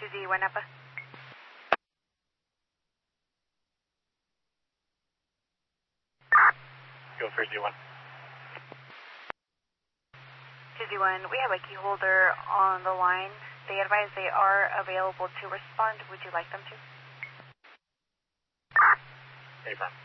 2Z1 Napa. Go for Z1. 2Z1, we have a key holder on the line. They advise they are available to respond. Would you like them to? Affirm.